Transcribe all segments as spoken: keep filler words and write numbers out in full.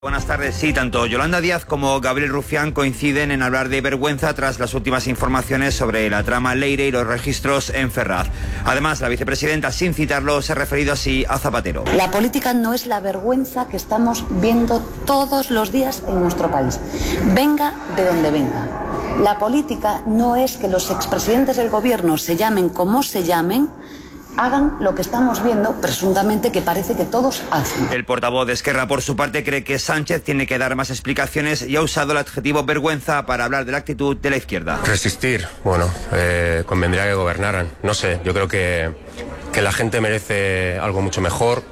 Buenas tardes. Sí, tanto Yolanda Díaz como Gabriel Rufián coinciden en hablar de vergüenza tras las últimas informaciones sobre la trama Leire y los registros en Ferraz. Además, la vicepresidenta, sin citarlo, se ha referido así a Zapatero. La política no es la vergüenza que estamos viendo todos los días en nuestro país. Venga de donde venga. La política no es que los expresidentes del gobierno se llamen como se llamen, hagan lo que estamos viendo, presuntamente, que parece que todos hacen. El portavoz de Esquerra, por su parte, cree que Sánchez tiene que dar más explicaciones y ha usado el adjetivo vergüenza para hablar de la actitud de la izquierda. Resistir, bueno, eh, convendría que gobernaran. No sé, yo creo que, que la gente merece algo mucho mejor.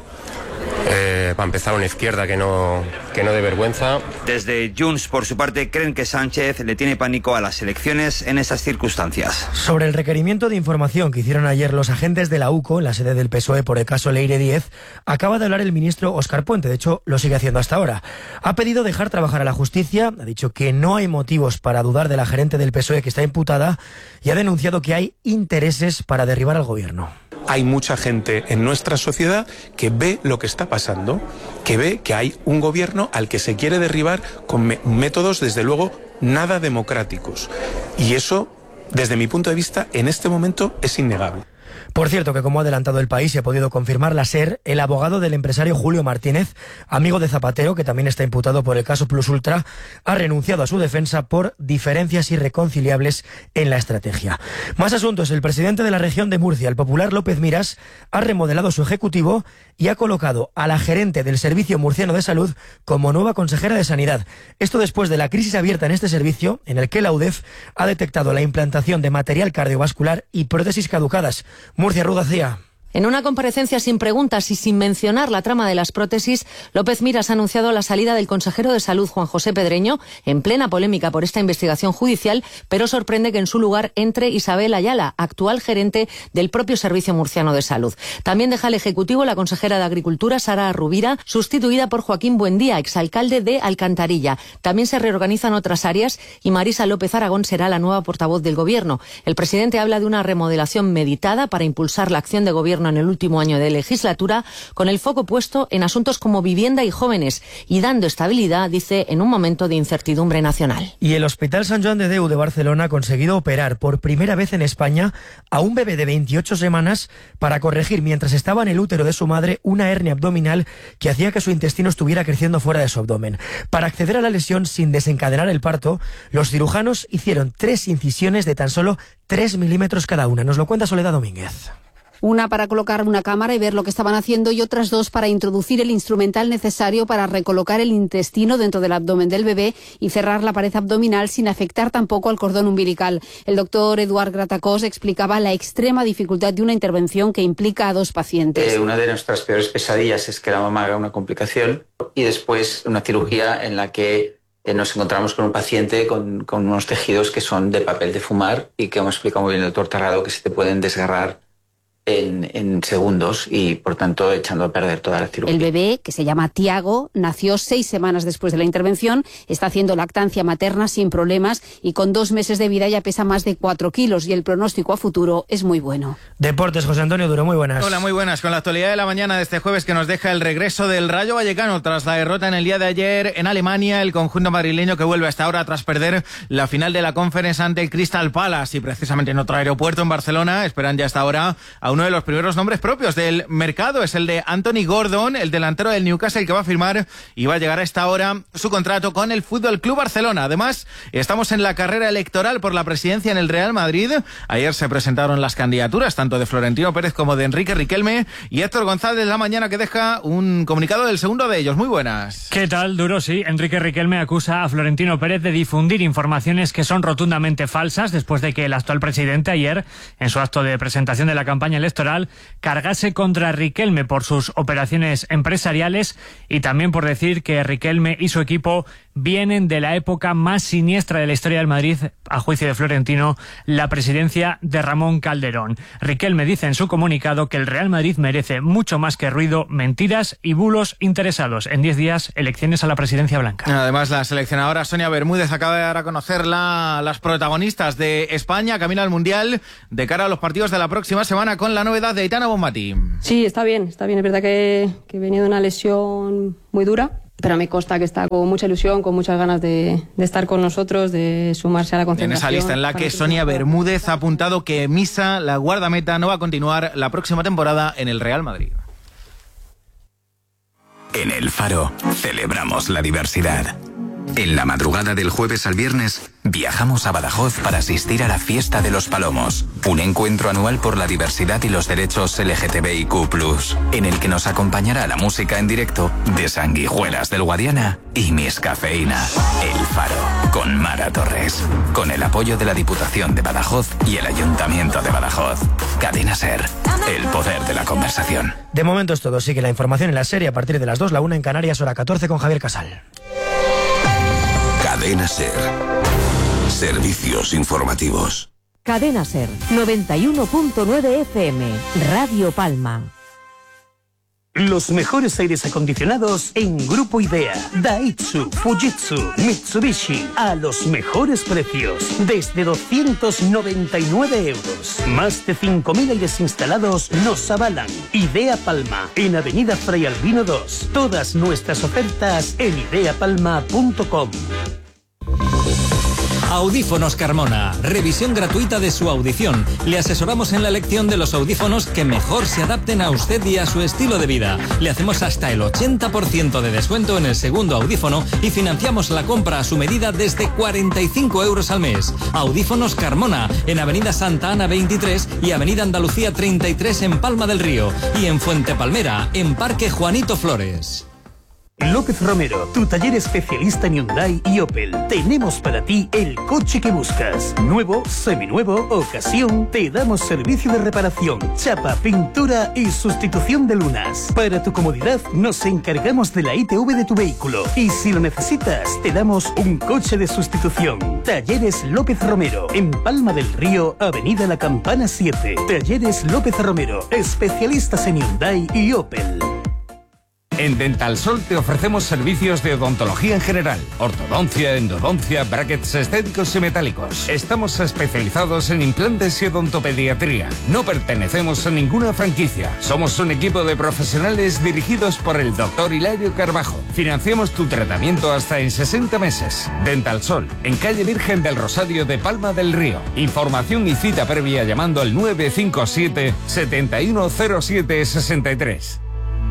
Eh, para empezar, una izquierda que no, que no dé vergüenza. Desde Junts, por su parte, creen que Sánchez le tiene pánico a las elecciones en esas circunstancias. Sobre el requerimiento de información que hicieron ayer los agentes de la U C O, en la sede del P S O E, por el caso Leire Díez, acaba de hablar el ministro Óscar Puente. De hecho, lo sigue haciendo hasta ahora. Ha pedido dejar trabajar a la justicia, ha dicho que no hay motivos para dudar de la gerente del P S O E que está imputada y ha denunciado que hay intereses para derribar al gobierno. Hay mucha gente en nuestra sociedad que ve lo que está pasando, que ve que hay un gobierno al que se quiere derribar con me- métodos, desde luego, nada democráticos. Y eso, desde mi punto de vista, en este momento es innegable. Por cierto, que como ha adelantado El País y ha podido confirmar la SER, el abogado del empresario Julio Martínez, amigo de Zapatero, que también está imputado por el caso Plus Ultra, ha renunciado a su defensa por diferencias irreconciliables en la estrategia. Más asuntos. El presidente de la región de Murcia, el popular López Miras, ha remodelado su ejecutivo y ha colocado a la gerente del Servicio Murciano de Salud como nueva consejera de Sanidad. Esto después de la crisis abierta en este servicio, en el que la U D E F ha detectado la implantación de material cardiovascular y prótesis caducadas. Murcia, Ruth García. En una comparecencia sin preguntas y sin mencionar la trama de las prótesis, López Miras ha anunciado la salida del consejero de Salud, Juan José Pedreño, en plena polémica por esta investigación judicial, pero sorprende que en su lugar entre Isabel Ayala, actual gerente del propio Servicio Murciano de Salud. También deja el Ejecutivo la consejera de Agricultura, Sara Rubira, sustituida por Joaquín Buendía, exalcalde de Alcantarilla. También se reorganizan otras áreas y Marisa López Aragón será la nueva portavoz del Gobierno. El presidente habla de una remodelación meditada para impulsar la acción de Gobierno en el último año de legislatura, con el foco puesto en asuntos como vivienda y jóvenes y dando estabilidad, dice, en un momento de incertidumbre nacional. Y el Hospital Sant Joan de Déu de Barcelona ha conseguido operar por primera vez en España a un bebé de veintiocho semanas para corregir, mientras estaba en el útero de su madre, una hernia abdominal que hacía que su intestino estuviera creciendo fuera de su abdomen. Para acceder a la lesión sin desencadenar el parto, los cirujanos hicieron tres incisiones de tan solo tres milímetros cada una. Nos lo cuenta Soledad Domínguez. Una para colocar una cámara y ver lo que estaban haciendo y otras dos para introducir el instrumental necesario para recolocar el intestino dentro del abdomen del bebé y cerrar la pared abdominal sin afectar tampoco al cordón umbilical. El doctor Eduard Gratacós explicaba la extrema dificultad de una intervención que implica a dos pacientes. Eh, una de nuestras peores pesadillas es que la mamá haga una complicación y después una cirugía en la que eh, nos encontramos con un paciente con, con unos tejidos que son de papel de fumar y que, como explica muy bien el doctor Tarrado, que se te pueden desgarrar En, en segundos y, por tanto, echando a perder toda la cirugía. El bebé, que se llama Tiago, nació seis semanas después de la intervención, está haciendo lactancia materna sin problemas y con dos meses de vida ya pesa más de cuatro kilos y el pronóstico a futuro es muy bueno. Deportes, José Antonio Duro, muy buenas. Hola, muy buenas. Con la actualidad de la mañana de este jueves que nos deja el regreso del Rayo Vallecano tras la derrota en el día de ayer en Alemania, el conjunto madrileño que vuelve hasta ahora tras perder la final de la Conference ante el Crystal Palace y precisamente en otro aeropuerto en Barcelona esperan ya hasta ahora a uno de los primeros nombres propios del mercado, es el de Anthony Gordon, el delantero del Newcastle, que va a firmar y va a llegar a esta hora su contrato con el Fútbol Club Barcelona. Además, estamos en la carrera electoral por la presidencia en el Real Madrid. Ayer se presentaron las candidaturas tanto de Florentino Pérez como de Enrique Riquelme y Héctor González la mañana que deja un comunicado del segundo de ellos. Muy buenas. ¿Qué tal, Duro? Sí, Enrique Riquelme acusa a Florentino Pérez de difundir informaciones que son rotundamente falsas después de que el actual presidente ayer, en su acto de presentación de la campaña electoral, cargase contra Riquelme por sus operaciones empresariales y también por decir que Riquelme y su equipo vienen de la época más siniestra de la historia del Madrid, a juicio de Florentino, la presidencia de Ramón Calderón. Riquelme dice en su comunicado que el Real Madrid merece mucho más que ruido, mentiras y bulos interesados. En diez días, elecciones a la presidencia blanca. Además, la seleccionadora Sonia Bermúdez acaba de dar a conocer la, las protagonistas de España, camino al Mundial, de cara a los partidos de la próxima semana, con la novedad de Aitana Bonmatí. Sí, está bien, está bien. Es verdad que, que venía de una lesión muy dura, pero me consta que está con mucha ilusión, con muchas ganas de, de estar con nosotros, de sumarse a la concentración. En esa lista en la que Sonia Bermúdez ha apuntado que Misa, la guardameta, no va a continuar la próxima temporada en el Real Madrid. En El Faro celebramos la diversidad. En la madrugada del jueves al viernes, viajamos a Badajoz para asistir a la Fiesta de los Palomos, un encuentro anual por la diversidad y los derechos L G T B I Q plus, en el que nos acompañará la música en directo de Sanguijuelas del Guadiana y Miss Cafeína. El Faro, con Mara Torres, con el apoyo de la Diputación de Badajoz y el Ayuntamiento de Badajoz. Cadena SER, el poder de la conversación. De momento es todo. Sigue la información en la serie a partir de las dos, la una en Canarias, hora catorce, con Javier Casal. Cadena SER. Servicios informativos. Cadena SER, noventa y uno punto nueve F M, Radio Palma. Los mejores aires acondicionados en Grupo IDEA, Daihatsu, Fujitsu, Mitsubishi, a los mejores precios, desde doscientos noventa y nueve euros. Más de cinco mil aires instalados nos avalan. IDEA Palma, en Avenida Fray Albino dos. Todas nuestras ofertas en idea palma punto com. Audífonos Carmona, revisión gratuita de su audición. Le asesoramos en la elección de los audífonos que mejor se adapten a usted y a su estilo de vida. Le hacemos hasta el ochenta por ciento de descuento en el segundo audífono y financiamos la compra a su medida desde cuarenta y cinco euros al mes. Audífonos Carmona, en Avenida Santa Ana veintitrés y Avenida Andalucía treinta y tres en Palma del Río. Y en Fuente Palmera, en Parque Juanito Flores. López Romero, tu taller especialista en Hyundai y Opel. Tenemos para ti el coche que buscas. Nuevo, seminuevo, ocasión. Te damos servicio de reparación, chapa, pintura y sustitución de lunas. Para tu comodidad, nos encargamos de la I T V de tu vehículo. Y si lo necesitas, te damos un coche de sustitución. Talleres López Romero, en Palma del Río, Avenida La Campana siete. Talleres López Romero, especialistas en Hyundai y Opel. En Dental Sol te ofrecemos servicios de odontología en general, ortodoncia, endodoncia, brackets estéticos y metálicos. Estamos especializados en implantes y odontopediatría. No pertenecemos a ninguna franquicia. Somos un equipo de profesionales dirigidos por el doctor Hilario Carbajo. Financiamos tu tratamiento hasta en sesenta meses. Dental Sol, en calle Virgen del Rosario de Palma del Río. Información y cita previa llamando al nueve cinco siete, siete uno cero siete seis tres.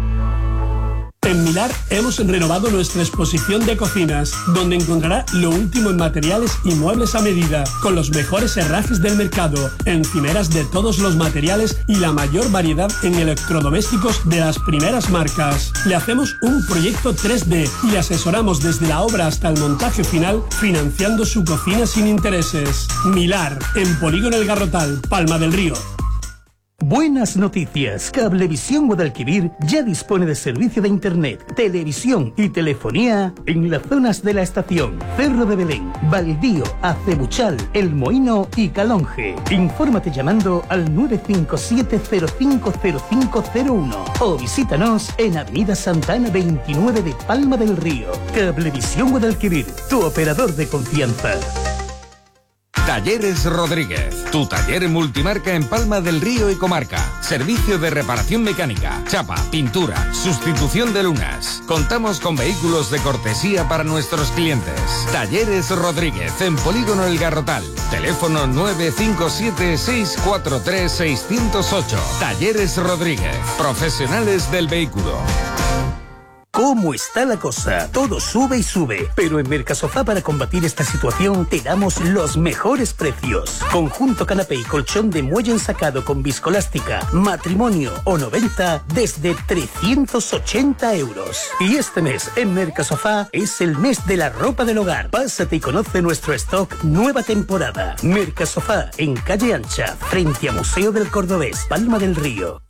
En Milar hemos renovado nuestra exposición de cocinas, donde encontrará lo último en materiales y muebles a medida, con los mejores herrajes del mercado, encimeras de todos los materiales y la mayor variedad en electrodomésticos de las primeras marcas. Le hacemos un proyecto tres D y le asesoramos desde la obra hasta el montaje final, financiando su cocina sin intereses. Milar, en Polígono El Garrotal, Palma del Río. Buenas noticias. Cablevisión Guadalquivir ya dispone de servicio de internet, televisión y telefonía en las zonas de la estación Cerro de Belén, Baldío, Acebuchal, El Moino y Calonge. Infórmate llamando al nueve cinco siete cero cinco cero cinco cero uno o visítanos en Avenida Santa Ana veintinueve de Palma del Río. Cablevisión Guadalquivir, tu operador de confianza. Talleres Rodríguez, tu taller multimarca en Palma del Río y comarca. Servicio de reparación mecánica, chapa, pintura, sustitución de lunas. Contamos con vehículos de cortesía para nuestros clientes. Talleres Rodríguez, en Polígono El Garrotal. Teléfono nueve cinco siete, seis cuatro tres, seis cero ocho. Talleres Rodríguez, profesionales del vehículo. ¿Cómo está la cosa? Todo sube y sube, pero en Mercasofá, para combatir esta situación, te damos los mejores precios. Conjunto canapé y colchón de muelle ensacado con viscolástica, matrimonio o noventa desde trescientos ochenta euros. Y este mes en Mercasofá es el mes de la ropa del hogar. Pásate y conoce nuestro stock nueva temporada. Mercasofá, en Calle Ancha, frente a Museo del Cordobés, Palma del Río.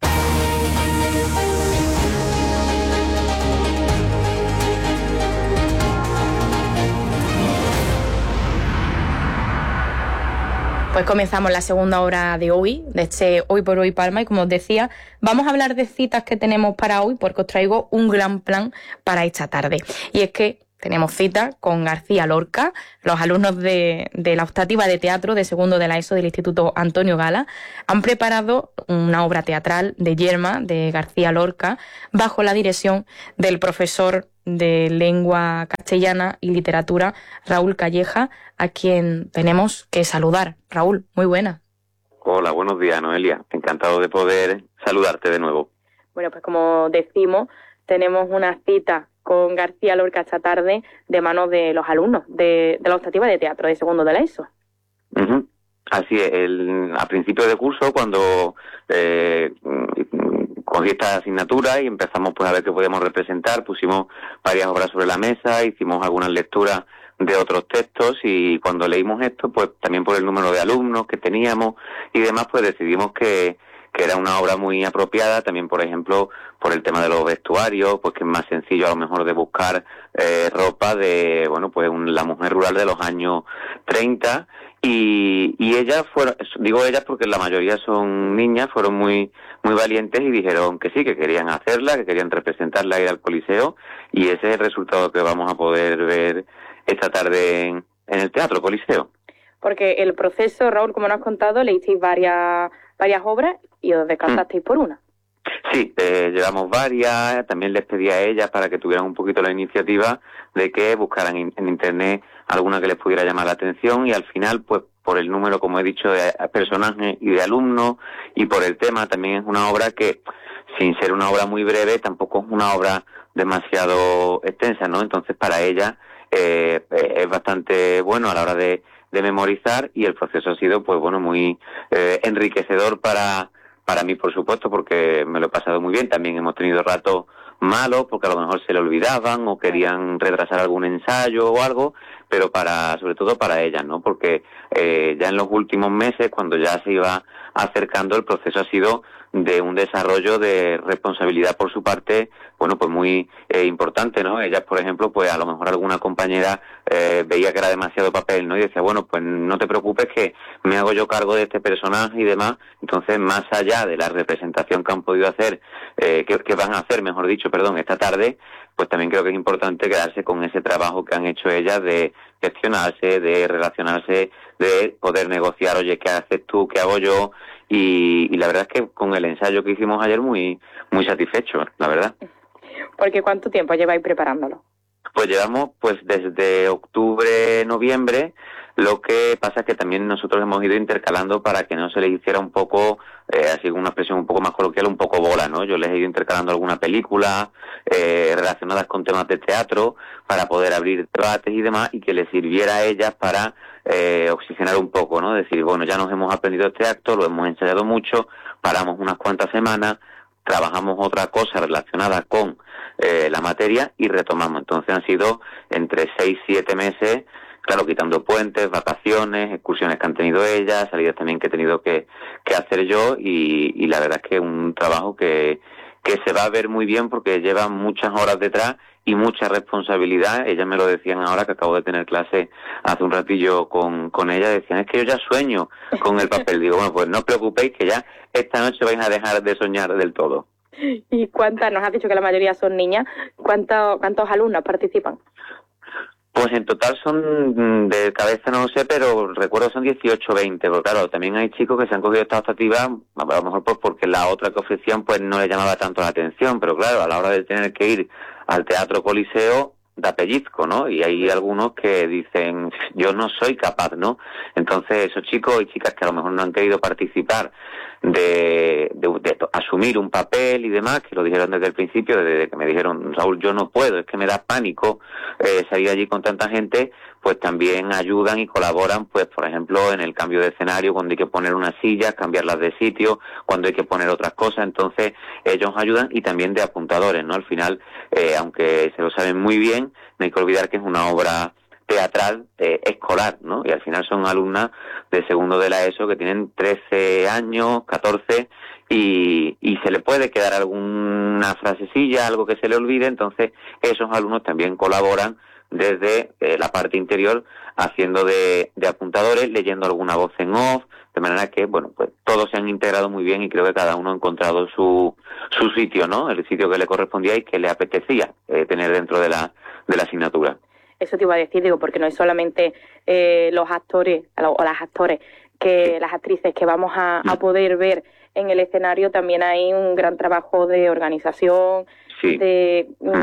Pues comenzamos la segunda hora de hoy, de este Hoy por Hoy Palma, y como os decía, vamos a hablar de citas que tenemos para hoy, porque os traigo un gran plan para esta tarde. Y es que tenemos cita con García Lorca. Los alumnos de, de la optativa de teatro de segundo de la ESO del Instituto Antonio Gala han preparado una obra teatral de Yerma, de García Lorca, bajo la dirección del profesor de Lengua Castellana y Literatura, Raúl Calleja, a quien tenemos que saludar. Raúl, muy buena. Hola, buenos días, Noelia. Encantado de poder saludarte de nuevo. Bueno, pues como decimos, tenemos una cita con García Lorca esta tarde de manos de los alumnos de, de la optativa de teatro de segundo de la ESO. Uh-huh. Así es, el, a principio de curso, cuando eh, cogí esta asignatura y empezamos pues a ver qué podíamos representar, pusimos varias obras sobre la mesa, hicimos algunas lecturas de otros textos y cuando leímos esto, pues también por el número de alumnos que teníamos y demás, pues decidimos que, que era una obra muy apropiada, también por ejemplo por el tema de los vestuarios, pues que es más sencillo a lo mejor de buscar eh, ropa de, bueno, pues un, la mujer rural de los años treinta y, y ellas fueron, digo ellas porque la mayoría son niñas, fueron muy muy valientes y dijeron que sí, que querían hacerla, que querían representarla, ir al Coliseo y ese es el resultado que vamos a poder ver esta tarde en, en el Teatro Coliseo. Porque el proceso, Raúl, como nos has contado, leísteis varias varias obras y os decantasteis mm. por una. Sí, eh, llevamos varias, también les pedí a ellas para que tuvieran un poquito la iniciativa de que buscaran in, en internet alguna que les pudiera llamar la atención y al final, pues por el número, como he dicho, de personajes y de alumnos y por el tema, también es una obra que, sin ser una obra muy breve, tampoco es una obra demasiado extensa, ¿no? Entonces, para ellas eh, es bastante bueno a la hora de, de memorizar y el proceso ha sido, pues bueno, muy eh, enriquecedor para para mí, por supuesto, porque me lo he pasado muy bien. También hemos tenido ratos malos, porque a lo mejor se le olvidaban o querían retrasar algún ensayo o algo, pero para, sobre todo para ellas, ¿no? Porque eh, ya en los últimos meses, cuando ya se iba acercando, el proceso ha sido de un desarrollo de responsabilidad por su parte, bueno, pues muy eh, importante, ¿no? Ellas, por ejemplo, pues a lo mejor alguna compañera eh, veía que era demasiado papel, ¿no? Y decía, bueno, pues no te preocupes que me hago yo cargo de este personaje y demás. Entonces, más allá de la representación que han podido hacer, eh, que, que van a hacer, mejor dicho, perdón, esta tarde, pues también creo que es importante quedarse con ese trabajo que han hecho ellas de gestionarse, de relacionarse, de poder negociar, oye, ¿qué haces tú? ¿Qué hago yo? Y, y la verdad es que con el ensayo que hicimos ayer muy muy satisfecho, la verdad. Porque ¿cuánto tiempo lleváis preparándolo? Pues llevamos pues desde octubre, noviembre. Lo que pasa es que también nosotros hemos ido intercalando para que no se les hiciera un poco, eh, así una expresión un poco más coloquial, un poco bola, ¿no? Yo les he ido intercalando alguna película eh, relacionadas con temas de teatro para poder abrir debates y demás y que les sirviera a ellas para eh, oxigenar un poco, ¿no? Decir, bueno, ya nos hemos aprendido este acto, lo hemos ensayado mucho, paramos unas cuantas semanas, trabajamos otra cosa relacionada con eh, la materia y retomamos. Entonces han sido entre seis, siete meses, claro, quitando puentes, vacaciones, excursiones que han tenido ellas, salidas también que he tenido que, que hacer yo y, y la verdad es que es un trabajo que, que se va a ver muy bien porque lleva muchas horas detrás y mucha responsabilidad. Ellas me lo decían ahora que acabo de tener clase hace un ratillo con, con ella, decían, es que yo ya sueño con el papel. Digo, bueno, pues no os preocupéis que ya esta noche vais a dejar de soñar del todo. ¿Y cuántas? Nos has dicho que la mayoría son niñas. ¿Cuántos, cuántos alumnos participan? Pues en total son, de cabeza no lo sé, pero recuerdo son dieciocho, veinte, porque claro, también hay chicos que se han cogido esta optativa, a lo mejor pues porque la otra que ofrecían pues no les llamaba tanto la atención, pero claro, a la hora de tener que ir al Teatro Coliseo, da pellizco, ¿no? Y hay algunos que dicen, yo no soy capaz, ¿no? Entonces esos chicos y chicas que a lo mejor no han querido participar de, de, de asumir un papel y demás, que lo dijeron desde el principio, desde que me dijeron, Raúl, yo no puedo, es que me da pánico eh, salir allí con tanta gente, pues también ayudan y colaboran, pues por ejemplo, en el cambio de escenario, cuando hay que poner unas sillas, cambiarlas de sitio, cuando hay que poner otras cosas, entonces ellos ayudan y también de apuntadores, ¿no? Al final, eh, aunque se lo saben muy bien, no hay que olvidar que es una obra teatral eh, escolar, ¿no? Y al final son alumnas de segundo de la ESO que tienen trece años, catorce, y, y se le puede quedar alguna frasecilla, algo que se le olvide, entonces esos alumnos también colaboran desde eh, la parte interior haciendo de, de apuntadores, leyendo alguna voz en off, de manera que, bueno, pues todos se han integrado muy bien y creo que cada uno ha encontrado su, su sitio, ¿no? El sitio que le correspondía y que le apetecía eh, tener dentro de la, de la asignatura. Eso te iba a decir, digo, porque no es solamente eh, los actores o las actores, que sí. Las actrices que vamos a, a poder ver en el escenario, también hay un gran trabajo de organización, sí. de, mm.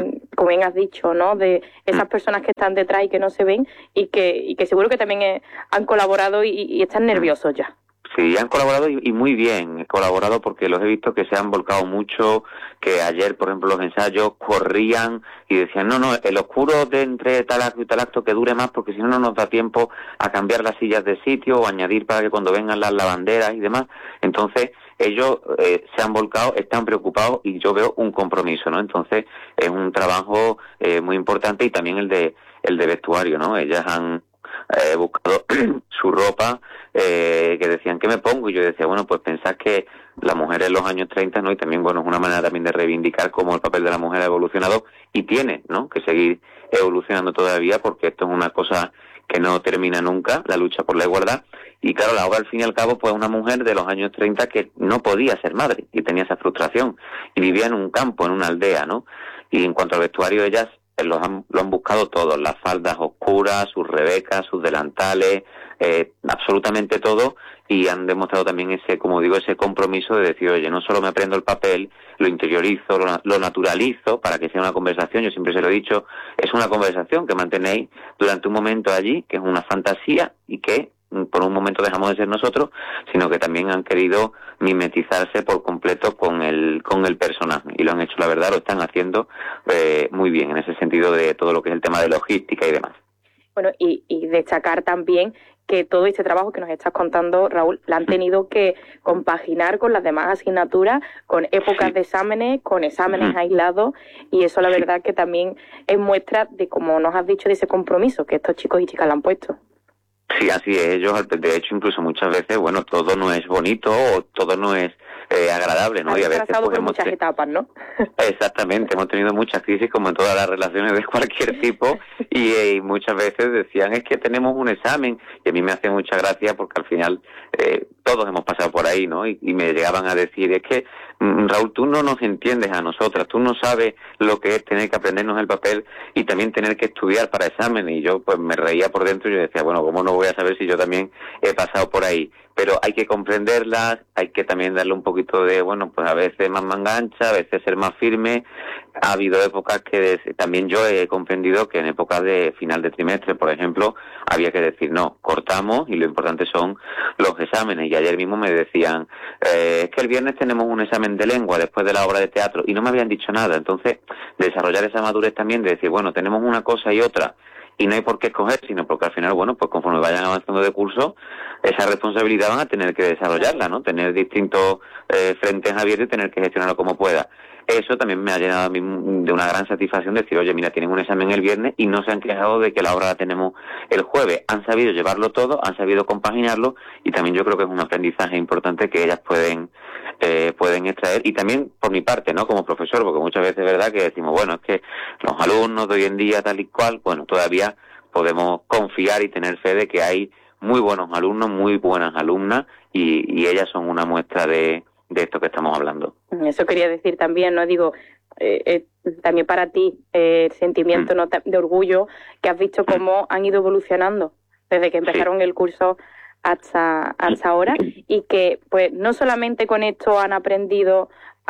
como bien has dicho, ¿no? De esas personas que están detrás y que no se ven y que, y que seguro que también eh, han colaborado y, y están nerviosos ya. Sí, han colaborado y, y muy bien, he colaborado porque los he visto que se han volcado mucho, que ayer, por ejemplo, los ensayos corrían y decían, no, no, el oscuro de entre tal acto y tal acto que dure más porque si no, no nos da tiempo a cambiar las sillas de sitio o añadir para que cuando vengan las lavanderas y demás. Entonces, ellos eh, se han volcado, están preocupados y yo veo un compromiso, ¿no? Entonces, es un trabajo eh, muy importante y también el de el de vestuario, ¿no? Ellas han He eh, buscado su ropa, eh, que decían, ¿qué me pongo? Y yo decía, bueno, pues pensad que la mujer en los años treinta, ¿no? Y también, bueno, es una manera también de reivindicar cómo el papel de la mujer ha evolucionado y tiene, ¿no? Que seguir evolucionando todavía porque esto es una cosa que no termina nunca, la lucha por la igualdad. Y claro, la obra al fin y al cabo, pues una mujer de los años treinta que no podía ser madre y tenía esa frustración y vivía en un campo, en una aldea, ¿no? Y en cuanto al vestuario, ellas Lo han, lo han buscado todos, las faldas oscuras, sus rebecas, sus delantales, eh, absolutamente todo, y han demostrado también ese, como digo, ese compromiso de decir, oye, no solo me aprendo el papel, lo interiorizo, lo, lo naturalizo para que sea una conversación, yo siempre se lo he dicho, es una conversación que mantenéis durante un momento allí, que es una fantasía y que por un momento dejamos de ser nosotros, sino que también han querido mimetizarse por completo con el con el personaje y lo han hecho, la verdad, lo están haciendo eh, muy bien en ese sentido de todo lo que es el tema de logística y demás. Bueno, y, y destacar también que todo este trabajo que nos estás contando, Raúl, la han tenido que compaginar con las demás asignaturas, con épocas sí. de exámenes, con exámenes uh-huh. aislados, y eso la sí. verdad que también es muestra de, como nos has dicho, de ese compromiso que estos chicos y chicas le han puesto. Sí, así es. Ellos, de hecho, incluso muchas veces, bueno, todo no es bonito o todo no es eh, agradable, ¿no? Han y a veces pasado pues, por muchas te... etapas, ¿no? Exactamente, hemos tenido muchas crisis como en todas las relaciones de cualquier tipo y, eh, y muchas veces decían, es que tenemos un examen, y a mí me hace mucha gracia porque al final eh, todos hemos pasado por ahí, ¿no? Y, y me llegaban a decir, es que Raúl, tú no nos entiendes a nosotras, tú no sabes lo que es tener que aprendernos el papel y también tener que estudiar para exámenes. Y yo pues me reía por dentro y yo decía, bueno, ¿cómo no voy a saber si yo también he pasado por ahí? Pero hay que comprenderlas, hay que también darle un poquito de, bueno, pues a veces más mangancha, a veces ser más firme. Ha habido épocas que des, también yo he comprendido que en épocas de final de trimestre, por ejemplo, había que decir, no, cortamos y lo importante son los exámenes. Y ayer mismo me decían, eh, es que el viernes tenemos un examen de lengua después de la obra de teatro y no me habían dicho nada. Entonces, desarrollar esa madurez también de decir, bueno, tenemos una cosa y otra y no hay por qué escoger, sino porque al final, bueno, pues conforme vayan avanzando de curso, esa responsabilidad van a tener que desarrollarla, ¿no? Tener distintos eh, frentes abiertos y tener que gestionarlo como pueda. Eso también me ha llenado a mí de una gran satisfacción decir, oye, mira, tienen un examen el viernes y no se han quejado de que la obra la tenemos el jueves. Han sabido llevarlo todo, han sabido compaginarlo y también yo creo que es un aprendizaje importante que ellas pueden eh, pueden extraer. Y también por mi parte, ¿no? Como profesor, porque muchas veces es verdad que decimos, bueno, es que los alumnos de hoy en día tal y cual, bueno, todavía podemos confiar y tener fe de que hay muy buenos alumnos, muy buenas alumnas y, y ellas son una muestra de de esto que estamos hablando. Eso quería decir también, ¿no? Digo, eh, eh, también para ti, eh, el sentimiento mm. ¿no? de orgullo, que has visto cómo han ido evolucionando desde que empezaron sí. el curso hasta, hasta ahora, y que pues no solamente con esto han aprendido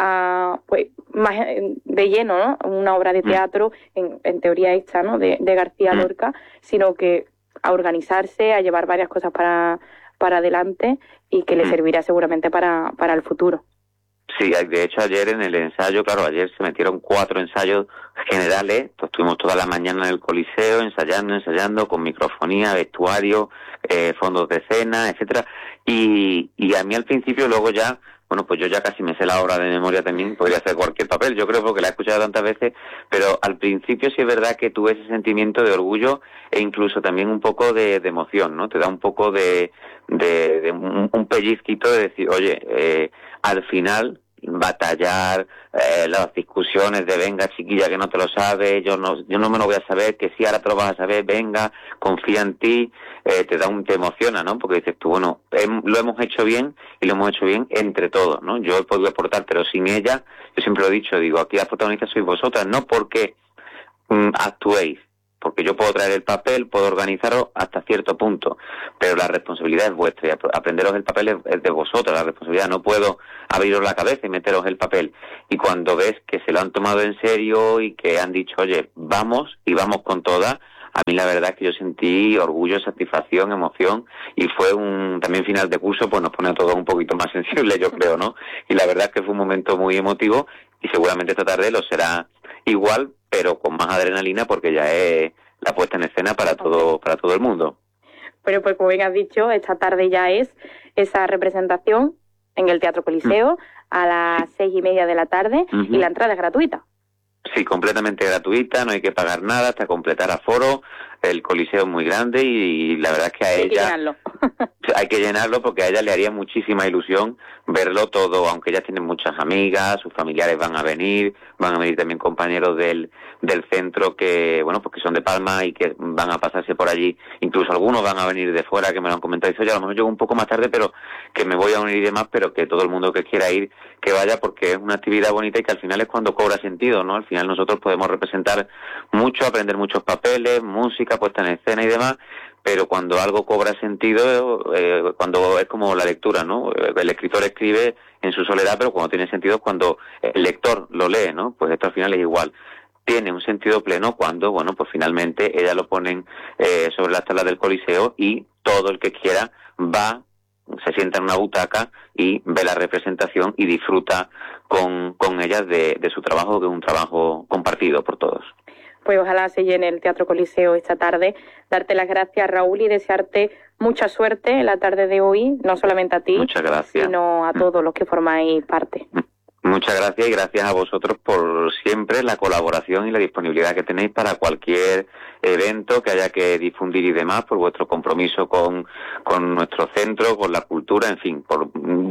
a, pues más de lleno, ¿no? Una obra de teatro, en, en teoría esta, ¿no? De, de García Lorca, sino que a organizarse, a llevar varias cosas para para adelante y que le servirá seguramente para, para el futuro. Sí, de hecho ayer en el ensayo, claro, ayer se metieron cuatro ensayos generales, pues estuvimos toda la mañana en el Coliseo ensayando, ensayando con microfonía, vestuario, eh, fondos de escena, etcétera, y, y a mí al principio luego ya, bueno, pues yo ya casi me sé la obra de memoria también, podría hacer cualquier papel, yo creo porque la he escuchado tantas veces, pero al principio sí es verdad que tuve ese sentimiento de orgullo e incluso también un poco de, de emoción, ¿no? Te da un poco de, de, de un, un pellizquito de decir, oye, eh, al final batallar, eh, las discusiones de venga chiquilla que no te lo sabes, yo no yo no me lo voy a saber, que sí ahora te lo vas a saber, venga, confía en ti, eh, te da un, te emociona, ¿no? Porque dices tú, bueno, hem, lo hemos hecho bien y lo hemos hecho bien entre todos, ¿no? Yo he podido aportar, pero sin ella, yo siempre lo he dicho, digo, aquí las protagonistas sois vosotras, no porque mm, actuéis, porque yo puedo traer el papel, puedo organizaros hasta cierto punto, pero la responsabilidad es vuestra y aprenderos el papel es, es de vosotros, la responsabilidad. No puedo abriros la cabeza y meteros el papel. Y cuando ves que se lo han tomado en serio y que han dicho, oye, vamos y vamos con todas, a mí la verdad es que yo sentí orgullo, satisfacción, emoción, y fue un también final de curso, pues nos pone a todos un poquito más sensibles, yo creo, ¿no? Y la verdad es que fue un momento muy emotivo y seguramente esta tarde lo será igual, pero con más adrenalina, porque ya es la puesta en escena para todo para todo el mundo. Pero pues como bien has dicho, esta tarde ya es esa representación en el Teatro Coliseo mm. a las seis y media de la tarde, uh-huh. y la entrada es gratuita. Sí, completamente gratuita, no hay que pagar nada hasta completar aforo. El Coliseo es muy grande y la verdad es que a hay ella... Hay que llenarlo. Hay que llenarlo porque a ella le haría muchísima ilusión verlo todo, aunque ella tiene muchas amigas, sus familiares van a venir, van a venir también compañeros del del centro que, bueno, pues que son de Palma y que van a pasarse por allí. Incluso algunos van a venir de fuera, que me lo han comentado. Dice, oye, a lo mejor llego un poco más tarde, pero que me voy a unir y demás, pero que todo el mundo que quiera ir, que vaya, porque es una actividad bonita y que al final es cuando cobra sentido, ¿no? Al final nosotros podemos representar mucho, aprender muchos papeles, música, puesta en escena y demás, pero cuando algo cobra sentido, eh, cuando es como la lectura, ¿no? El escritor escribe en su soledad, pero cuando tiene sentido es cuando el lector lo lee, ¿no? Pues esto al final es igual. Tiene un sentido pleno cuando, bueno, pues finalmente ella lo ponen eh, sobre las tablas del Coliseo y todo el que quiera va, se sienta en una butaca y ve la representación y disfruta con, con ellas de, de su trabajo, que es un trabajo compartido por todos. Pues ojalá se llene el Teatro Coliseo esta tarde. Darte las gracias, Raúl, y desearte mucha suerte en la tarde de hoy, no solamente a ti, Muchas gracias. sino a todos los que formáis parte. Muchas gracias y gracias a vosotros por siempre la colaboración y la disponibilidad que tenéis para cualquier evento que haya que difundir y demás, por vuestro compromiso con, con nuestro centro, con la cultura, en fin, por,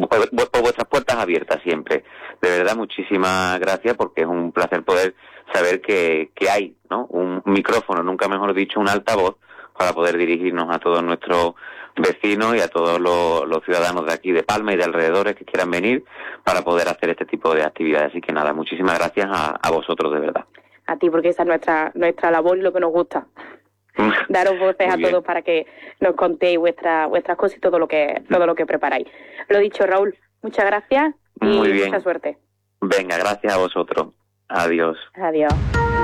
por vuestras puertas abiertas siempre. De verdad, muchísimas gracias, porque es un placer poder saber que, que hay, ¿no?, un micrófono, nunca mejor dicho, un altavoz, para poder dirigirnos a todos nuestros vecinos y a todos los, los ciudadanos de aquí, de Palma y de alrededores, que quieran venir para poder hacer este tipo de actividades. Así que nada, muchísimas gracias a, a vosotros, de verdad. A ti, porque esa es nuestra nuestra labor y lo que nos gusta. Daros voces a todos para que nos contéis vuestra, vuestras cosas y todo lo que todo lo que preparáis. Lo dicho, Raúl, muchas gracias y Muy bien. mucha suerte. Venga, gracias a vosotros. Adiós. Adiós.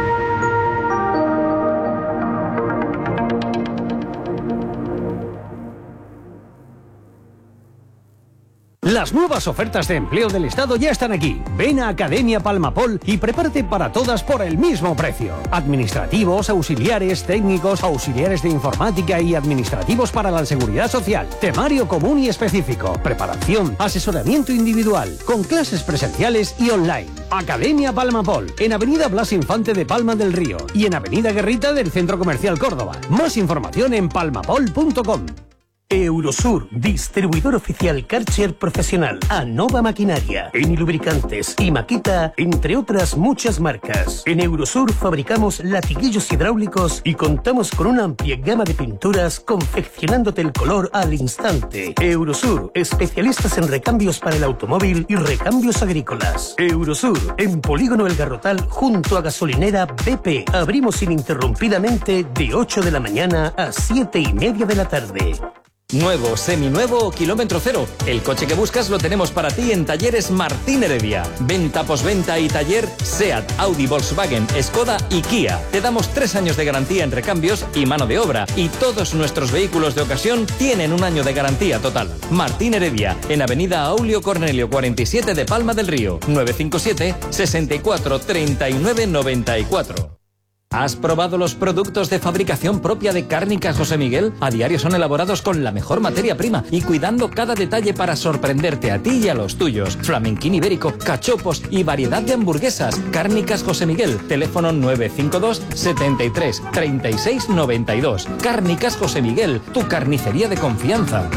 Las nuevas ofertas de empleo del Estado ya están aquí. Ven a Academia Palmapol y prepárate para todas por el mismo precio. Administrativos, auxiliares, técnicos, auxiliares de informática y administrativos para la seguridad social. Temario común y específico. Preparación, asesoramiento individual, con clases presenciales y online. Academia Palmapol, en Avenida Blas Infante de Palma del Río y en Avenida Guerrita del Centro Comercial Córdoba. Más información en palmapol punto com. Eurosur, distribuidor oficial Karcher profesional, Anova Maquinaria, Eni Lubricantes y Maquita, entre otras muchas marcas. En Eurosur fabricamos latiguillos hidráulicos y contamos con una amplia gama de pinturas, confeccionándote el color al instante. Eurosur, especialistas en recambios para el automóvil y recambios agrícolas. Eurosur, en Polígono El Garrotal, junto a Gasolinera B P. Abrimos ininterrumpidamente de ocho de la mañana a siete y media de la tarde. Nuevo, seminuevo o kilómetro cero. El coche que buscas lo tenemos para ti en Talleres Martín Heredia. Venta, posventa y taller SEAT, Audi, Volkswagen, Skoda y Kia. Te damos tres años de garantía en recambios y mano de obra. Y todos nuestros vehículos de ocasión tienen un año de garantía total. Martín Heredia, en Avenida Aulio Cornelio cuarenta y siete de Palma del Río. nueve cinco siete, sesenta y cuatro, treinta y nueve, noventa y cuatro. ¿Has probado los productos de fabricación propia de Cárnicas José Miguel? A diario son elaborados con la mejor materia prima y cuidando cada detalle para sorprenderte a ti y a los tuyos. Flamenquín ibérico, cachopos y variedad de hamburguesas. Cárnicas José Miguel, teléfono nueve cinco dos, setenta y tres, treinta y seis, noventa y dos. Cárnicas José Miguel, tu carnicería de confianza.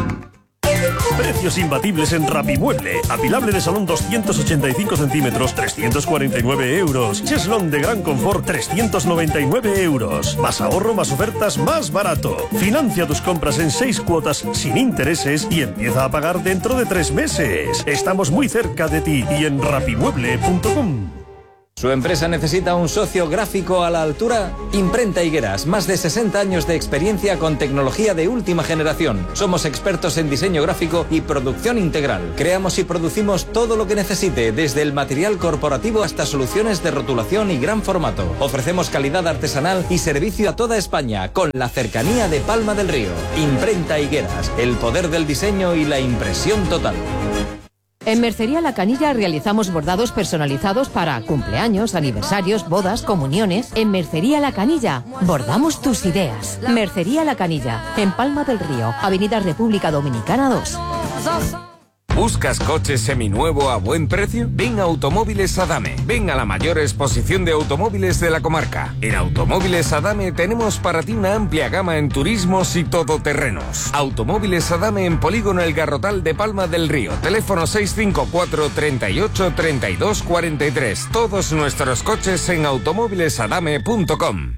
Precios imbatibles en Rapimueble. Apilable de salón doscientos ochenta y cinco centímetros, trescientos cuarenta y nueve euros. Cheslón de gran confort, trescientos noventa y nueve euros. Más ahorro, más ofertas, más barato. Financia tus compras en seis cuotas sin intereses y empieza a pagar dentro de tres meses. Estamos muy cerca de ti y en rapimueble punto com. ¿Su empresa necesita un socio gráfico a la altura? Imprenta Higueras, más de sesenta años de experiencia con tecnología de última generación. Somos expertos en diseño gráfico y producción integral. Creamos y producimos todo lo que necesite, desde el material corporativo hasta soluciones de rotulación y gran formato. Ofrecemos calidad artesanal y servicio a toda España, con la cercanía de Palma del Río. Imprenta Higueras, el poder del diseño y la impresión total. En Mercería La Canilla realizamos bordados personalizados para cumpleaños, aniversarios, bodas, comuniones. En Mercería La Canilla bordamos tus ideas. Mercería La Canilla, en Palma del Río, Avenida República Dominicana dos. ¿Buscas coche seminuevo a buen precio? Ven a Automóviles Adame. Ven a la mayor exposición de automóviles de la comarca. En Automóviles Adame tenemos para ti una amplia gama en turismos y todoterrenos. Automóviles Adame en Polígono El Garrotal de Palma del Río. Teléfono seis cinco cuatro, treinta y ocho, treinta y dos, cuarenta y tres. Todos nuestros coches en automóvilesadame punto com.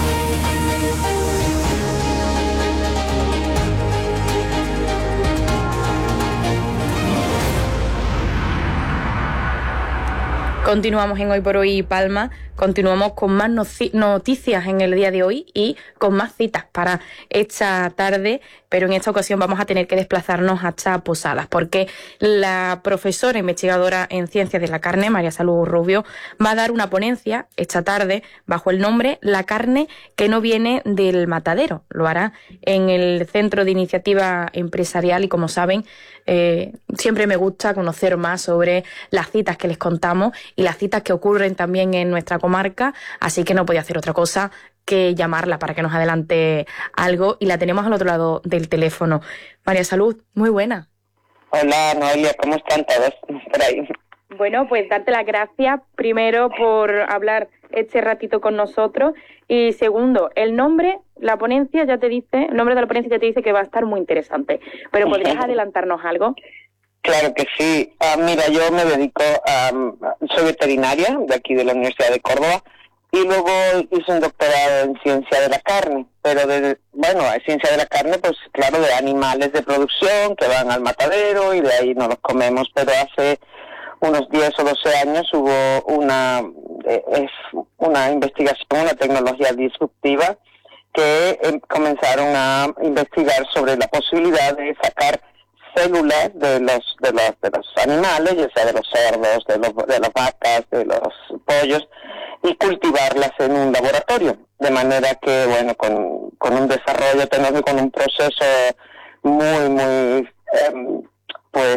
Continuamos en Hoy por Hoy Palma, continuamos con más noticias en el día de hoy y con más citas para esta tarde, pero en esta ocasión vamos a tener que desplazarnos hasta Posadas, porque la profesora investigadora en Ciencias de la Carne, María Salud Rubio, va a dar una ponencia esta tarde bajo el nombre La carne que no viene del matadero. Lo hará en el Centro de Iniciativa Empresarial y, como saben, eh, siempre me gusta conocer más sobre las citas que les contamos y las citas que ocurren también en nuestra comarca, así que no podía hacer otra cosa que llamarla para que nos adelante algo, y la tenemos al otro lado del teléfono. María Salud, muy buena. Hola, Noelia, ¿cómo están todos por ahí? Bueno, pues darte las gracias primero por hablar este ratito con nosotros, y segundo, el nombre, la ponencia ya te dice, el nombre de la ponencia ya te dice que va a estar muy interesante, pero ¿podrías adelantarnos algo? Claro que sí. Uh, mira, yo me dedico a... Um, soy veterinaria de aquí de la Universidad de Córdoba y luego hice un doctorado en ciencia de la carne, pero de, bueno, ciencia de la carne, pues claro, de animales de producción que van al matadero y de ahí nos los comemos, pero hace unos diez o doce años hubo una, eh, es una investigación, una tecnología disruptiva que eh, comenzaron a investigar sobre la posibilidad de sacar células de los de los de los animales, ya sea de los cerdos, de los de las vacas, de los pollos, y cultivarlas en un laboratorio, de manera que, bueno, con, con un desarrollo tecnológico, con un proceso muy muy eh, pues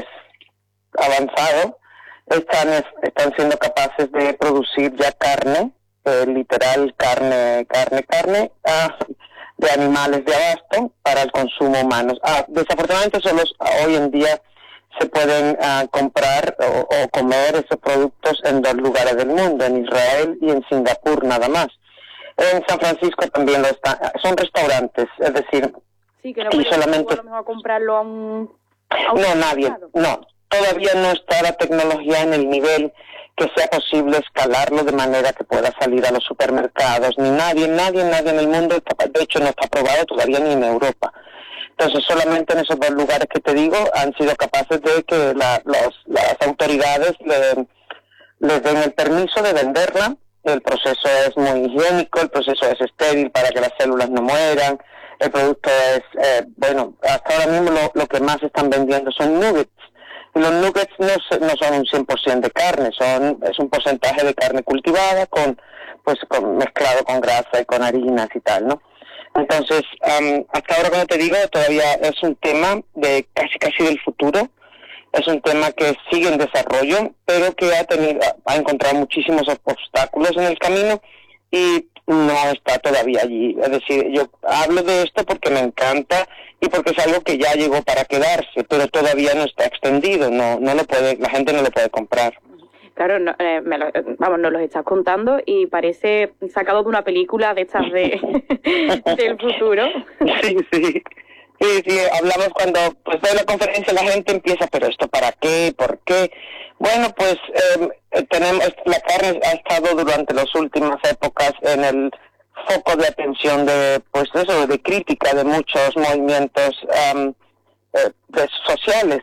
avanzado, están están siendo capaces de producir ya carne, eh, literal carne carne carne ah, de animales de abasto para el consumo humano. Ah, desafortunadamente solo hoy en día se pueden uh, comprar o, o comer esos productos en dos lugares del mundo, en Israel y en Singapur nada más. En San Francisco también lo están, son restaurantes, es decir, sí, que no y solamente a lo mejor comprarlo a un, a un no nadie, no, todavía no está la tecnología en el nivel que sea posible escalarlo de manera que pueda salir a los supermercados, ni nadie, nadie, nadie en el mundo, de hecho no está aprobado todavía ni en Europa. Entonces solamente en esos dos lugares que te digo han sido capaces de que la, los, las autoridades le, les den el permiso de venderla. El proceso es muy higiénico, el proceso es estéril para que las células no mueran, el producto es, eh, bueno, hasta ahora mismo lo, lo que más están vendiendo son nuggets. Y los nuggets no, no son un cien por ciento de carne, son es un porcentaje de carne cultivada con pues con, mezclado con grasa y con harinas y tal, ¿no? Entonces, um, hasta ahora, como te digo, todavía es un tema de casi casi del futuro, es un tema que sigue en desarrollo, pero que ha tenido ha encontrado muchísimos obstáculos en el camino y no está todavía allí. Es decir, yo hablo de esto porque me encanta y porque es algo que ya llegó para quedarse, pero todavía no está extendido, no no lo puede, la gente no lo puede comprar. Claro, no, eh, me lo, vamos, nos lo estás contando y parece sacado de una película de estas de del futuro. Sí, sí. Sí, sí, hablamos cuando pues doy la conferencia, la gente empieza, pero ¿esto para qué? ¿Por qué? Bueno, pues eh, tenemos la carne ha estado durante las últimas épocas en el foco de atención de, pues eso, de crítica de muchos movimientos um, eh, de sociales,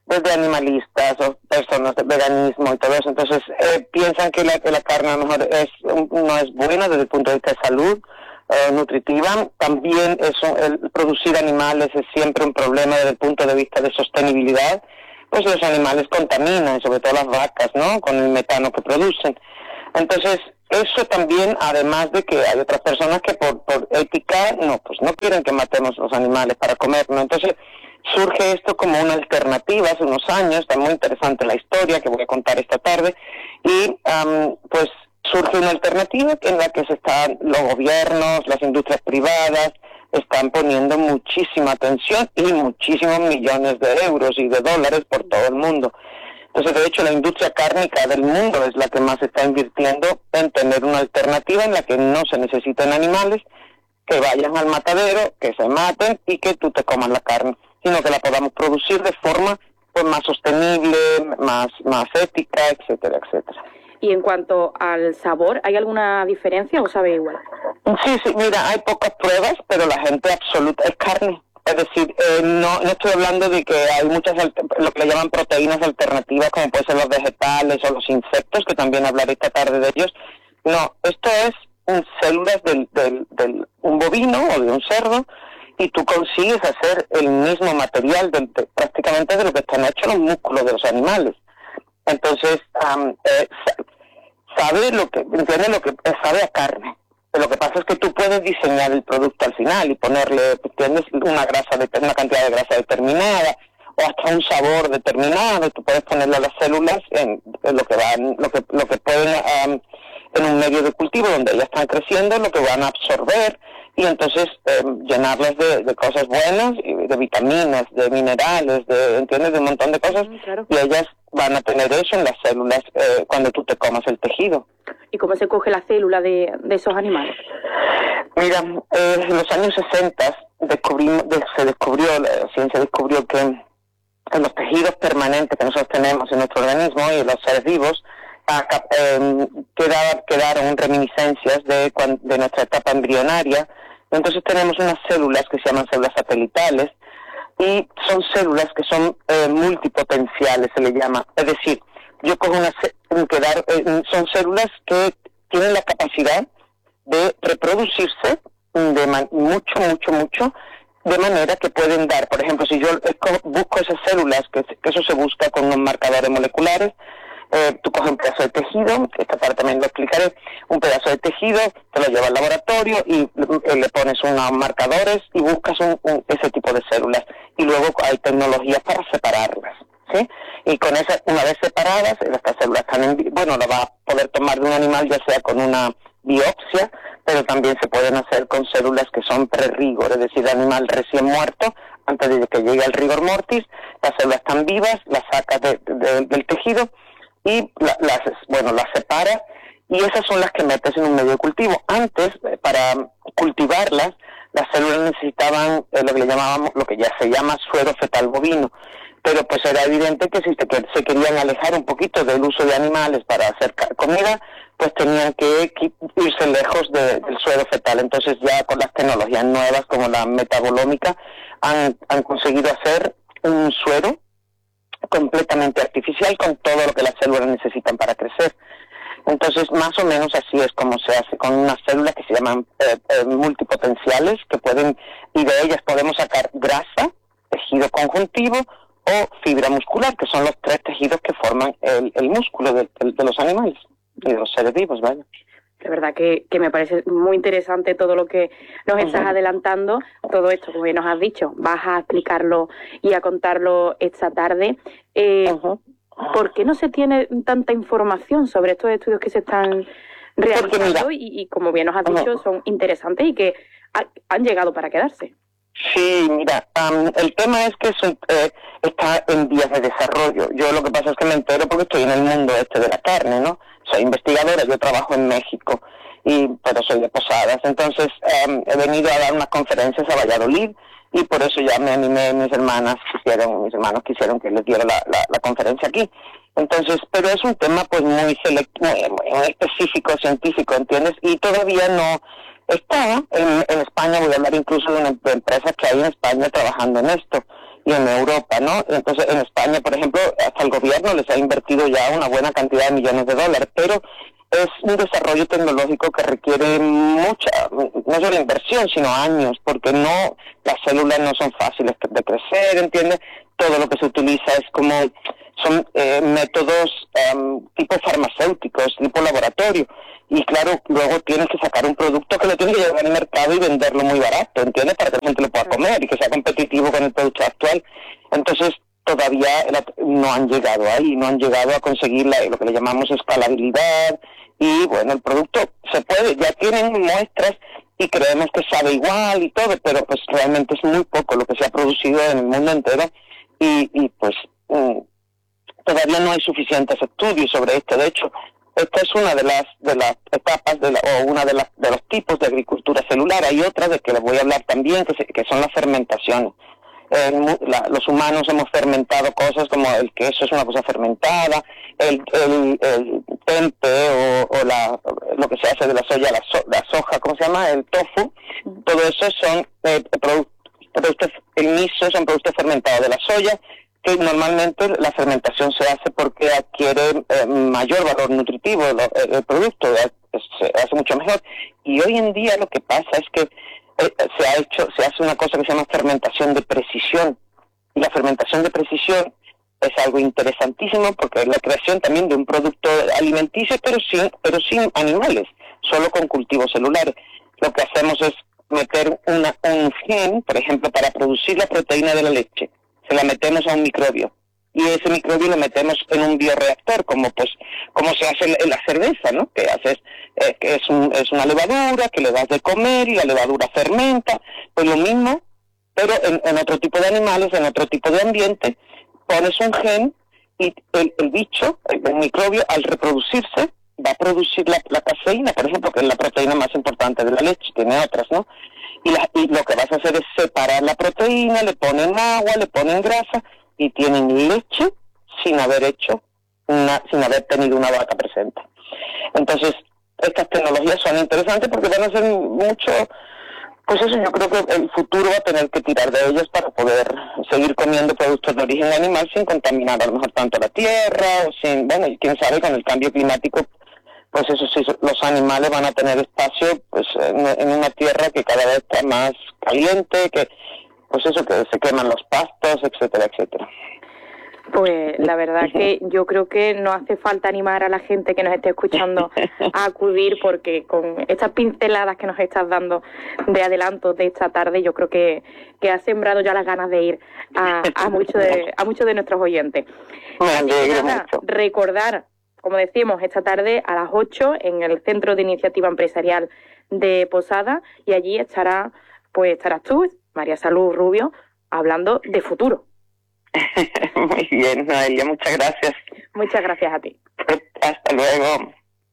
desde animalistas o personas de veganismo y todo eso. Entonces eh, piensan que la, que la carne a lo mejor es, no es buena desde el punto de vista de salud, eh, nutritiva. También eso, el producir animales es siempre un problema desde el punto de vista de sostenibilidad. Pues los animales contaminan, sobre todo las vacas, ¿no? Con el metano que producen. Entonces, eso también, además de que hay otras personas que por, por ética, no, pues no quieren que matemos los animales para comer, ¿no? Entonces, surge esto como una alternativa hace unos años, está muy interesante la historia que voy a contar esta tarde, y um, pues surge una alternativa en la que se están los gobiernos, las industrias privadas, están poniendo muchísima atención y muchísimos millones de euros y de dólares por todo el mundo. Entonces, de hecho, la industria cárnica del mundo es la que más está invirtiendo en tener una alternativa en la que no se necesiten animales, que vayan al matadero, que se maten y que tú te comas la carne, sino que la podamos producir de forma pues más sostenible, más, más ética, etcétera, etcétera. Y en cuanto al sabor, ¿hay alguna diferencia o sabe igual? Sí, sí, mira, hay pocas pruebas, pero la gente absoluta es carne. Es decir, eh, no, no estoy hablando de que hay muchas, lo que le llaman proteínas alternativas, como pueden ser los vegetales o los insectos, que también hablaré esta tarde de ellos. No, esto es un, células del, del, del un bovino o de un cerdo, y tú consigues hacer el mismo material de, de, prácticamente de lo que están hechos los músculos de los animales. Entonces, um, eh, sabe lo que, entiende lo que sabe a carne. Lo que pasa es que tú puedes diseñar el producto al final y ponerle, ¿entiendes?, una grasa de, una cantidad de grasa determinada o hasta un sabor determinado. Tú puedes ponerle a las células en, en lo que van, lo que lo que pueden um, en un medio de cultivo donde ellas están creciendo, lo que van a absorber, y entonces eh, llenarlas de, de cosas buenas, de vitaminas, de minerales, de, ¿entiendes?, de un montón de cosas, claro. Y ellas van a tener eso en las células eh, cuando tú te comas el tejido. ¿Y cómo se coge la célula de, de esos animales? Mira, eh, en los años sesenta descubrimos, de, se descubrió, la ciencia descubrió que en los tejidos permanentes que nosotros tenemos en nuestro organismo y en los seres vivos, acá, eh, quedaba, quedaron reminiscencias de, de nuestra etapa embrionaria. Entonces tenemos unas células que se llaman células satelitales, y son células que son eh, multipotenciales, se le llama. Es decir, yo cojo una quedar, eh, son células que tienen la capacidad de reproducirse de man, mucho, mucho, mucho, de manera que pueden dar, por ejemplo, si yo busco esas células, que, que eso se busca con unos marcadores moleculares, eh, tú coges un pedazo de tejido, esta parte también lo explicaré, un pedazo de tejido, te lo llevas al laboratorio y eh, le pones unos marcadores y buscas un, un, ese tipo de células, y luego hay tecnologías para separarlas, ¿sí? Y con esas, una vez separadas, estas células están en, bueno, la va a poder tomar de un animal, ya sea con una biopsia, pero también se pueden hacer con células que son pre-rigor, es decir, animal recién muerto, antes de que llegue el rigor mortis, las células están vivas, las sacas de, de, del tejido y la, las, bueno, las separa, y esas son las que metes en un medio de cultivo. Antes, para cultivarlas, las células necesitaban eh, lo que le llamábamos, lo que ya se llama suero fetal bovino, pero pues era evidente que si te, se querían alejar un poquito del uso de animales para hacer comida, pues tenían que irse lejos de, del suero fetal. Entonces ya con las tecnologías nuevas como la metabolómica han, han conseguido hacer un suero completamente artificial con todo lo que las células necesitan para crecer. Entonces, más o menos así es como se hace con unas células que se llaman eh, eh, multipotenciales, que pueden, y de ellas podemos sacar grasa, tejido conjuntivo o fibra muscular, que son los tres tejidos que forman el, el músculo de, de, de los animales y de los seres vivos, ¿vale? De verdad que, que me parece muy interesante todo lo que nos uh-huh. estás adelantando, todo esto, como bien nos has dicho, vas a explicarlo y a contarlo esta tarde. Eh, uh-huh. ¿Por qué no se tiene tanta información sobre estos estudios que se están realizando y, y, como bien nos has dicho, uh-huh. son interesantes y que ha, han llegado para quedarse? Sí, mira, um, el tema es que eso, eh, está en vías de desarrollo. Yo lo que pasa es que me entero porque estoy en el mundo este de la carne, ¿no? Soy investigadora, yo trabajo en México, y pero soy de Posadas. Entonces um, he venido a dar unas conferencias a Valladolid, y por eso ya me animé, mis hermanas quisieron, mis hermanos quisieron que les diera la, la, la conferencia aquí. Entonces, pero es un tema pues muy select, muy, muy específico, científico, ¿entiendes? Y todavía no está en, en España. Voy a hablar incluso de una empresa que hay en España trabajando en esto, y en Europa, ¿no? Entonces, en España, por ejemplo, hasta el gobierno les ha invertido ya una buena cantidad de millones de dólares, pero es un desarrollo tecnológico que requiere mucha, no solo inversión, sino años, porque no, las células no son fáciles de crecer, ¿entiendes? Todo lo que se utiliza es como, son eh, métodos um, tipo farmacéuticos, tipo laboratorio, y claro, luego tienes que sacar un producto que lo tienes que llevar al mercado y venderlo muy barato, ¿entiendes? Para que la gente lo pueda comer y que sea competitivo con el producto actual. Entonces, todavía no han llegado ahí, no han llegado a conseguir la, lo que le llamamos escalabilidad, y bueno, el producto se puede, ya tienen muestras y creemos que sabe igual y todo, pero pues realmente es muy poco lo que se ha producido en el mundo entero, y, y pues mm, todavía no hay suficientes estudios sobre esto. De hecho, esta es una de las de las etapas de la, o una de las de los tipos de agricultura celular. Hay otra de que les voy a hablar también, que, se, que son las fermentaciones. Eh, la, los humanos hemos fermentado cosas como el queso es una cosa fermentada, el, el, el tempe o, o la, lo que se hace de la soya, la, so, la soja, ¿cómo se llama? El tofu. Todo eso son eh, productos, productos, el miso son productos fermentados de la soya, que normalmente la fermentación se hace porque adquiere eh, mayor valor nutritivo lo, el, el producto, eh, se hace mucho mejor. Y hoy en día lo que pasa es que eh, se ha hecho, se hace una cosa que se llama fermentación de precisión. Y la fermentación de precisión es algo interesantísimo porque es la creación también de un producto alimenticio, pero sin, pero sin animales, solo con cultivos celulares. Lo que hacemos es meter una, un gen, por ejemplo, para producir la proteína de la leche. Se la metemos a un microbio y ese microbio lo metemos en un bioreactor, como pues como se hace en la cerveza, ¿no? Que haces eh, que es un, es una levadura que le das de comer y la levadura fermenta, pues lo mismo, pero en, en otro tipo de animales, en otro tipo de ambiente, pones un gen y el, el bicho, el, el microbio, al reproducirse va a producir la, la caseína, por ejemplo, que es la proteína más importante de la leche, tiene otras, ¿no? Y, la, y lo que vas a hacer es separar la proteína, le ponen agua, le ponen grasa y tienen leche sin haber hecho una, sin haber tenido una vaca presente. Entonces, estas tecnologías son interesantes porque van a ser mucho, pues eso, yo creo que el futuro va a tener que tirar de ellas para poder seguir comiendo productos de origen animal sin contaminar a lo mejor tanto la tierra, o sin, bueno, y quién sabe, con el cambio climático, pues eso sí, los animales van a tener espacio pues en, en una tierra que cada vez está más caliente, que pues eso, que se queman los pastos, etcétera, etcétera. Pues la verdad que yo creo que no hace falta animar a la gente que nos esté escuchando a acudir, porque con estas pinceladas que nos estás dando de adelanto de esta tarde, yo creo que, que ha sembrado ya las ganas de ir a, a muchos de, a muchos de nuestros oyentes. Así que nada, recordar, como decimos, esta tarde a las ocho en el Centro de Iniciativa Empresarial de Posada, y allí estará, pues estarás tú, María Salud Rubio, hablando de futuro. Muy bien, Noelia, muchas gracias. Muchas gracias a ti. Hasta luego.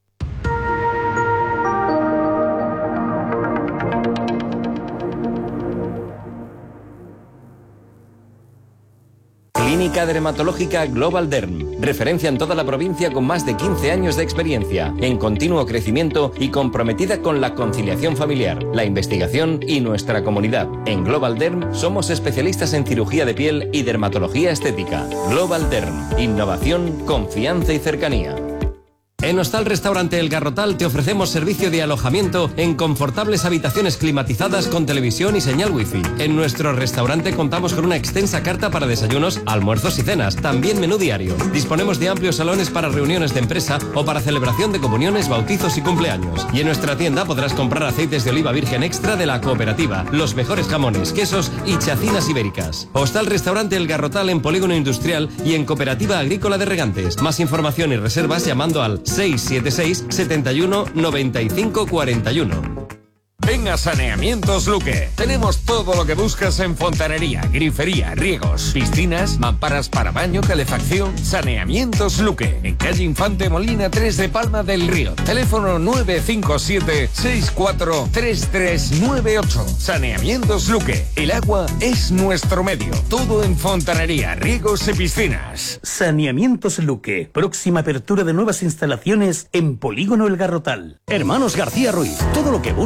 Clínica Dermatológica Global Derm, referencia en toda la provincia con más de quince años de experiencia, en continuo crecimiento y comprometida con la conciliación familiar, la investigación y nuestra comunidad. En Global Derm somos especialistas en cirugía de piel y dermatología estética. Global Derm, innovación, confianza y cercanía. En Hostal Restaurante El Garrotal te ofrecemos servicio de alojamiento en confortables habitaciones climatizadas con televisión y señal wifi. En nuestro restaurante contamos con una extensa carta para desayunos, almuerzos y cenas, también menú diario. Disponemos de amplios salones para reuniones de empresa o para celebración de comuniones, bautizos y cumpleaños. Y en nuestra tienda podrás comprar aceites de oliva virgen extra de la cooperativa, los mejores jamones, quesos y chacinas ibéricas. Hostal Restaurante El Garrotal en Polígono Industrial y en Cooperativa Agrícola de Regantes. Más información y reservas llamando al seis siete seis, setenta y uno, noventa y cinco, cuarenta y uno. Ven a Saneamientos Luque. Tenemos todo lo que buscas en fontanería, grifería, riegos, piscinas, mamparas para baño, calefacción. Saneamientos Luque. En calle Infante Molina tres de Palma del Río. Teléfono nueve cinco siete, seis cuatro tres tres nueve ocho. Saneamientos Luque. El agua es nuestro medio. Todo en fontanería, riegos y piscinas. Saneamientos Luque. Próxima apertura de nuevas instalaciones en Polígono El Garrotal. Hermanos García Ruiz. Todo lo que busca para el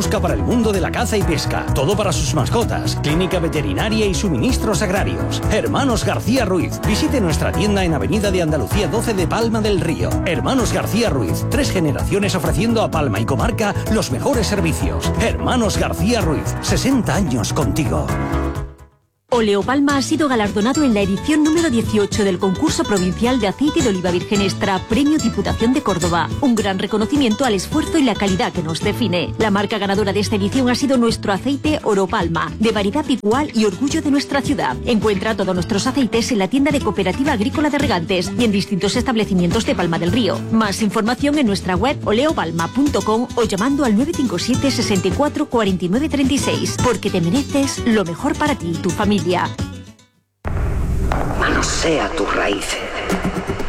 mundo de la caza y pesca. Todo para sus mascotas. Clínica veterinaria y suministros agrarios. Hermanos García Ruiz. Visite nuestra tienda en Avenida de Andalucía doce de Palma del Río. Hermanos García Ruiz. Tres generaciones ofreciendo a Palma y comarca los mejores servicios. Hermanos García Ruiz. sesenta años contigo. Oleopalma ha sido galardonado en la edición número dieciocho del concurso provincial de aceite de oliva virgen extra, Premio Diputación de Córdoba. Un gran reconocimiento al esfuerzo y la calidad que nos define. La marca ganadora de esta edición ha sido nuestro aceite Oropalma, de variedad igual y orgullo de nuestra ciudad. Encuentra todos nuestros aceites en la tienda de Cooperativa Agrícola de Regantes y en distintos establecimientos de Palma del Río. Más información en nuestra web oleopalma punto com o llamando al nueve cinco siete, sesenta y cuatro, cuarenta y nueve, treinta y seis, porque te mereces lo mejor para ti y tu familia. Manosea tus raíces.